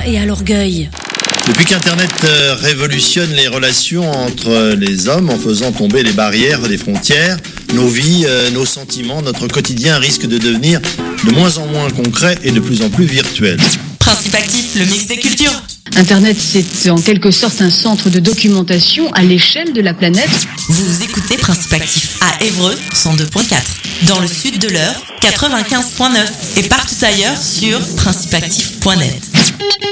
et à l'orgueil. Depuis qu'Internet révolutionne les relations entre les hommes en faisant tomber les barrières des frontières, nos vies, nos sentiments, notre quotidien risque de devenir de moins en moins concret et de plus en plus virtuel. Principe actif, le mix des cultures. Internet, c'est en quelque sorte un centre de documentation à l'échelle de la planète. Vous écoutez Principe actif à Évreux, 102.4. Dans le sud de l'Eure, 95.9. Et partout ailleurs sur principeactif.net.